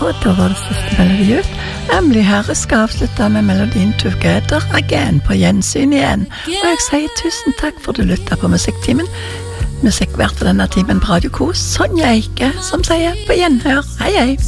og da var det siste melodi ut. Emily Harris skal avslutte med melodien Together Again, på gjensyn igjen. Og jeg sier tusen takk for du lyttet på Musikktimen. Musikk hvert for denne timen på Radio Kos. Sonja Eike som sier på gjenhør. Hei hei.